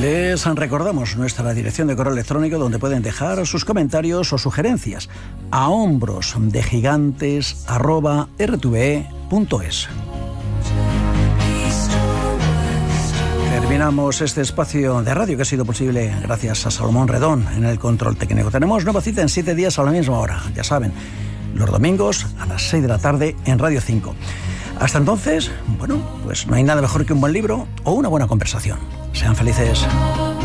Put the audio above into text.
Les recordamos nuestra dirección de correo electrónico donde pueden dejar sus comentarios o sugerencias a hombrosdegigantes@rtve.es. Terminamos este espacio de radio que ha sido posible gracias a Salomón Redón en el control técnico. Tenemos nueva cita en 7 días a la misma hora, ya saben, los domingos a las 6 de la tarde en Radio 5. Hasta entonces, bueno, pues no hay nada mejor que un buen libro o una buena conversación. Sean felices.